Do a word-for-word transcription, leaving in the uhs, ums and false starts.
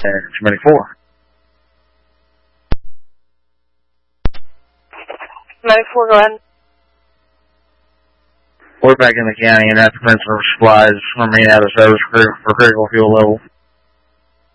two ninety-four. ninety-four, go ahead. We're back in the county, and that's the principal supplies remain out of service for, for critical fuel level.